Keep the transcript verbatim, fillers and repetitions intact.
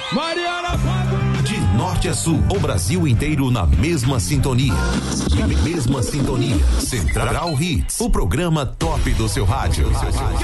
Mariana Fagundes. De norte a sul, o Brasil inteiro na mesma sintonia. Mesma sintonia. Central Hits, o programa top do seu rádio.